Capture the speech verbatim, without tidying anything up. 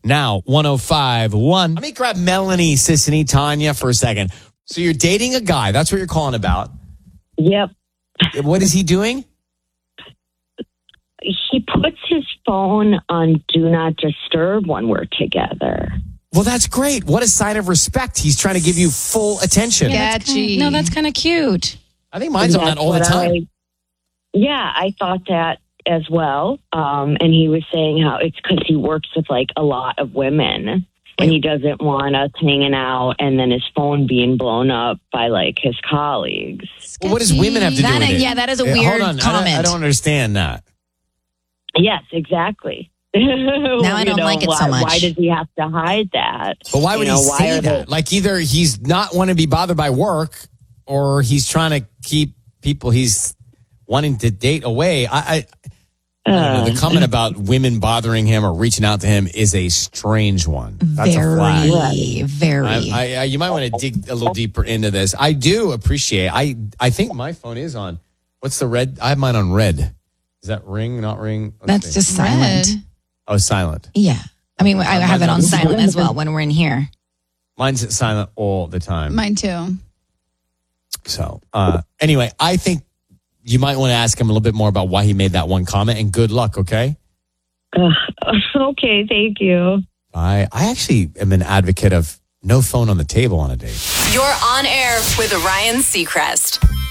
Now, one oh five point one. Let me grab Melanie, Sissany, Tanya for a second. So you're dating a guy. That's what you're calling about. Yep. What is he doing? He puts his phone on Do Not Disturb when we're together. Well, that's great. What a sign of respect. He's trying to give you full attention. Yeah, that's kinda, no, that's kind of cute. I think mine's on that all the time. I, yeah, I thought that as well. Um, and he was saying how it's because he works with like a lot of women and he doesn't want us hanging out and then his phone being blown up by like his colleagues. Well, what does women have to that do with is, it? Yeah, that is a Yeah, weird hold on. comment. I don't, I don't understand that. Yes, exactly. Now I don't you know, like it why, so much. Why does he have to hide that? But why would you know, he why say are that? they- Like either he's not want to be bothered by work or he's trying to keep people he's wanting to date away. I, I, I don't know, Uh, the comment about women bothering him or reaching out to him is a strange one. That's very, a flag. very. I, I, I, you might want to dig a little deeper into this. I do appreciate. I I think my phone is on. What's the red? I have mine on red. Is that ring? Not ring? Let's That's see. just silent. Red. Oh, silent. Yeah. I mean, I have it on Mine's- silent as well when we're in here. Mine's at silent all the time. Mine too. So uh, anyway, I think you might want to ask him a little bit more about why he made that one comment. And good luck. Okay. uh, okay, thank you. I I actually am an advocate of no phone on the table on a date. You're on air with Ryan Seacrest.